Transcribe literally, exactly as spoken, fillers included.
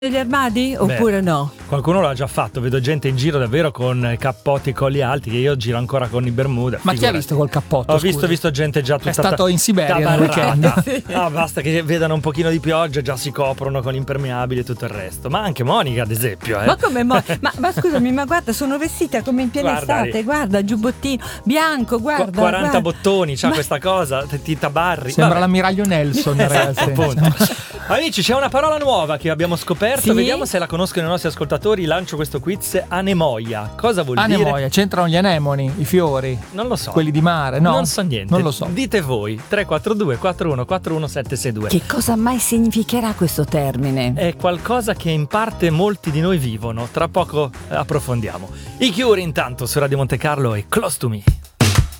Degli armadi oppure Beh, no? Qualcuno l'ha già fatto, vedo gente in giro davvero con cappotti e colli alti, che io giro ancora con i Bermuda. Ma chi ha visto col cappotto? Ho scusi? visto, visto gente già tutta È stato in Siberia nel tabarrata. weekend. Ah, basta che vedano un pochino di pioggia, già si coprono con impermeabili e tutto il resto. Ma anche Monica, ad esempio. Eh. Ma come mo- ma, ma scusami, ma guarda, sono vestita come in piena Guarda, estate, guarda, giubbottino bianco, guarda. Qu- quaranta guarda. bottoni, c'ha Ma- questa cosa, ti, ti tabarri. Sembra Vabbè. l'ammiraglio Nelson, ragazzi. Appunto. Amici, c'è una parola nuova che abbiamo scoperto, Sì? vediamo se la conoscono i nostri ascoltatori. Lancio questo quiz: anemoia. Cosa vuol dire? Anemoia, c'entrano gli anemoni, i fiori, Non lo so. quelli di mare, no? Non so niente. Non lo so. Dite voi. tre quattro due quattro uno quattro uno sette sei due. Che cosa mai significherà questo termine? È qualcosa che in parte molti di noi vivono. Tra poco eh, approfondiamo. I Cure intanto su Radio Monte Carlo e Close to Me.